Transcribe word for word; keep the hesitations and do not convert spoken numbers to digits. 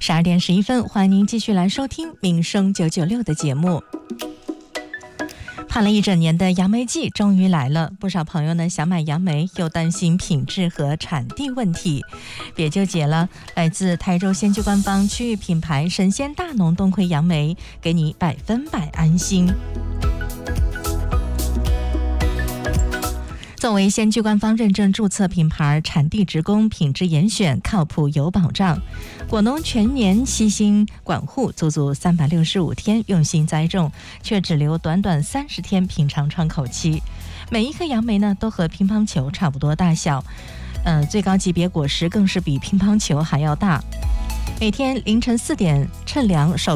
十二点十一分，欢迎您继续来收听《民生九九六》的节目。盼了一整年的杨梅季终于来了，不少朋友呢想买杨梅，又担心品质和产地问题，别纠结了。来自台州仙居官方区域品牌神仙大农冬葵杨梅，给你百分百安心。作为仙居官方认证注册品牌，产地直供，品质严选，靠谱有保障。果农全年悉心管护，足足三百六十五天用心栽种，却只留短短三十天品尝窗口期。每一颗杨梅呢，都和乒乓球差不多大小，呃，最高级别果实更是比乒乓球还要大。每天凌晨四点称量手